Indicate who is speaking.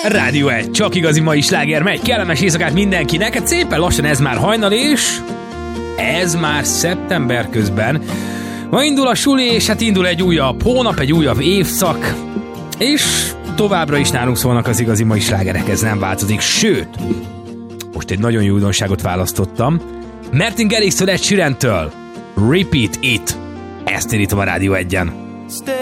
Speaker 1: Rádió 1, csak igazi mai sláger megy. Kellemes éjszakát mindenkinek. Hát szépen lassan ez már hajnal, és ez már szeptember közben. Ma indul a suli, és hát indul egy újabb hónap, egy újabb évszak. És továbbra is nálunk szólnak az igazi mai slágerek, ez nem változik. Sőt, most egy nagyon jó újdonságot választottam. Martin Garrix-től, Ed Sheeran-től. Repeat It. Ezt indítom a Rádió 1-en.